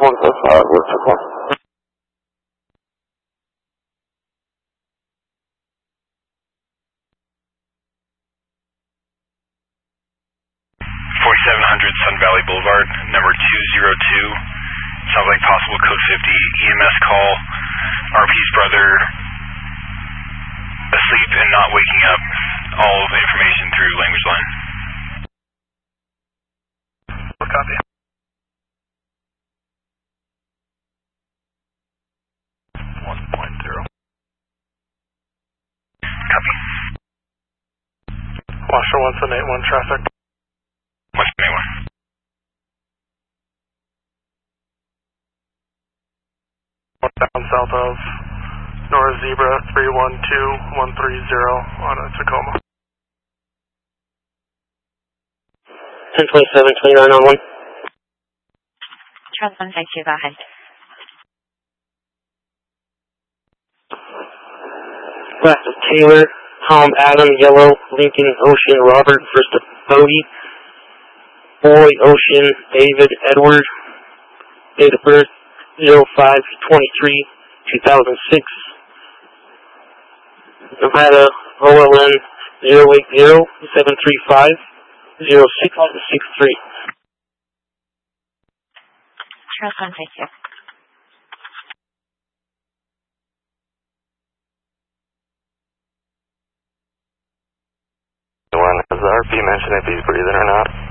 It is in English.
155, what's the call? 4700 Sun Valley Boulevard, number 202. Sounds like possible code 50 EMS call. RP's brother asleep and not waking up. All of the information through language line. Copy. Copy. Washer 1781 traffic. 1781. Down south of North Zebra 312130 on a Tacoma. 1027, 29 on 1. Trans 152, go ahead. Last of Taylor, Tom, Adam, Yellow, Lincoln, Ocean, Robert, first of Bodie, Boy, Ocean, David, Edward, date of birth 05/23/2006, Nevada, OLN 080-735-0663. Trans 152. Has the RP mentioned if he's breathing or not?